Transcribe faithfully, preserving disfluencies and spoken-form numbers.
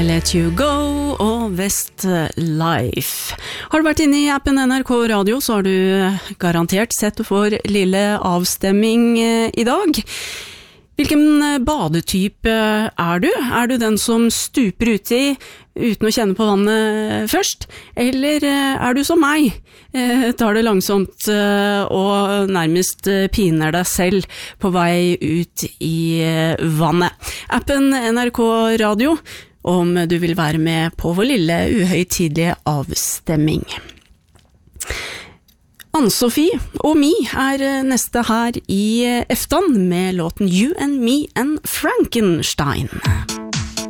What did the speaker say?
I Let You Go og Westlife. Har du vært inne i appen N R K Radio, så har du garantert sett for lille avstemming i dag. Hvilken badetype er du? Er du den som stuper uti uten å kjenne på vannet først? Eller er du som meg? Tar det langsomt og nærmest piner deg selv på vei ut i vannet. Appen N R K Radio, om du vil være med på vår lille uhøytidelige avstemming. Ann-Sofie og Mi er neste her i Eftan med låten You and Me and Frankenstein.